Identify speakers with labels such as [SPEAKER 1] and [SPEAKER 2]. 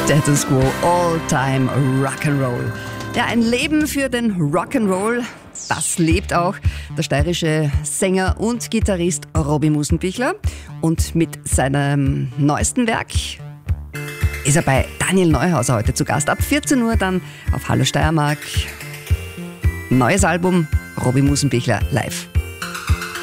[SPEAKER 1] Status Quo, All-Time Rock'n'Roll. Ja, ein Leben für den Rock'n'Roll, das lebt auch der steirische Sänger und Gitarrist Robbie Musenbichler. Und mit seinem neuesten Werk ist er bei Daniel Neuhauser heute zu Gast. Ab 14 Uhr dann auf Hallo Steiermark. Neues Album, Robbie Musenbichler live.